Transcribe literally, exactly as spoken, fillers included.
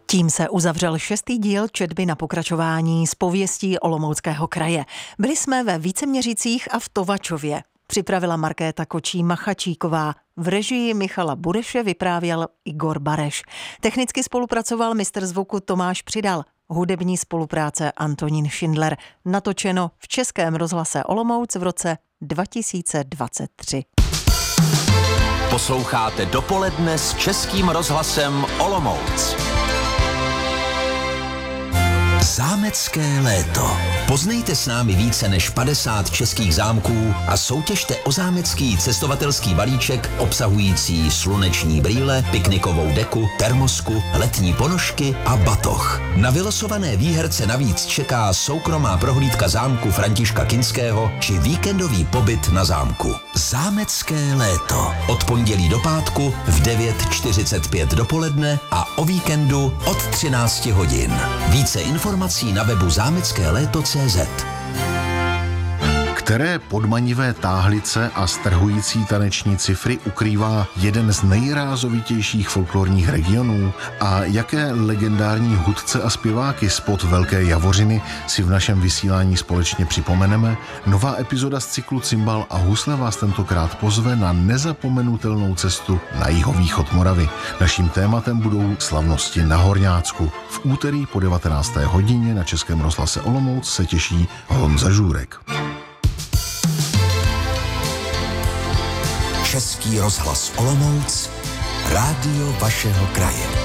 Tím se uzavřel šestý díl četby na pokračování z pověstí Olomouckého kraje. Byli jsme ve Víceměřicích a v Tovačově. Připravila Markéta Kočí-Machačíková. V režii Michala Bureše vyprávěl Igor Bareš. Technicky spolupracoval mistr zvuku Tomáš Přidal. Hudební spolupráce Antonín Šindler. Natočeno v Českém rozhlase Olomouc v roce dva tisíce dvacet tři. Posloucháte Dopoledne s Českým rozhlasem Olomouc. Zámecké léto. Poznejte s námi více než padesát českých zámků a soutěžte o zámecký cestovatelský balíček obsahující sluneční brýle, piknikovou deku, termosku, letní ponožky a batoh. Na vylosované výherce navíc čeká soukromá prohlídka zámku Františka Kinského či víkendový pobyt na zámku. Zámecké léto. Od pondělí do pátku v devět čtyřicet pět dopoledne a o víkendu od třináct hodin. Více informací na webu zámecké léto tečka cé zet. Které podmanivé táhlice a strhující taneční cifry ukrývá jeden z nejrázovitějších folklorních regionů a jaké legendární hudce a zpěváky spod Velké Javořiny si v našem vysílání společně připomeneme? Nová epizoda z cyklu Cimbal a husle vás tentokrát pozve na nezapomenutelnou cestu na jihovýchod Moravy. Naším tématem budou slavnosti na Horňácku. V úterý po devatenácté hodině na Českém rozhlase Olomouc se těší Honza Žůrek. Český rozhlas Olomouc, rádio vašeho kraje.